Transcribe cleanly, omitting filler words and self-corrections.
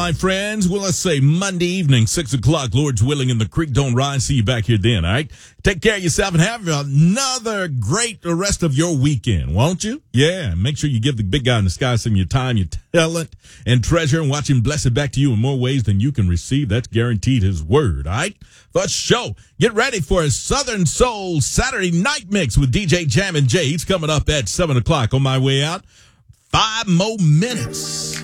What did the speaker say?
My friends, well, let's say Monday evening, 6 o'clock, Lord's willing, and the creek don't rise. See you back here then, all right? Take care of yourself and have another great rest of your weekend, won't you? Yeah, make sure you give the big guy in the sky some of your time, your talent, and treasure, and watch him bless it back to you in more ways than you can receive. That's guaranteed his word, all right? For show, get ready for a Southern Soul Saturday night mix with DJ Jam and Jay. He's coming up at 7 o'clock on my way out. 5 more minutes.